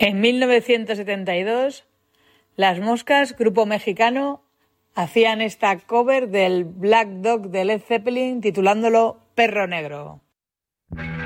En 1972, Las Moscas, grupo mexicano, hacían esta cover del Black Dog de Led Zeppelin titulándolo Perro Negro.